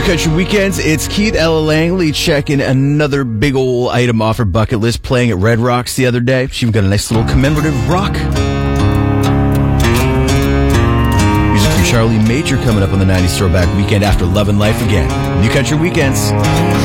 New Country Weekends, it's Keith Ella Langley checking another big old item off her bucket list, playing at Red Rocks the other day. She even got a nice little commemorative rock. Music from Charlie Major coming up on the 90s Throwback Weekend after Love and Life again. New Country Weekends.